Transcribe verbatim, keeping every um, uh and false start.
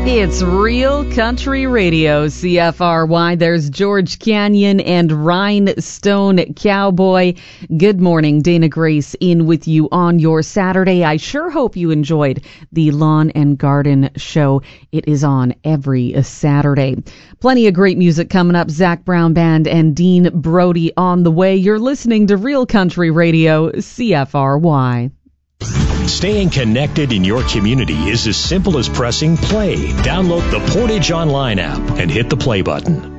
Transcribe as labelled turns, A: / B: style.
A: It's Real Country Radio, C F R Y. There's George Canyon and Rhinestone Cowboy. Good morning. Dana Grace in with you on your Saturday. I sure hope you enjoyed the Lawn and Garden Show. It is on every Saturday. Plenty of great music coming up. Zach Brown Band and Dean Brody on the way. You're listening to Real Country Radio, C F R Y.
B: Staying connected in your community is as simple as pressing play. Download the Portage Online app and hit the play button.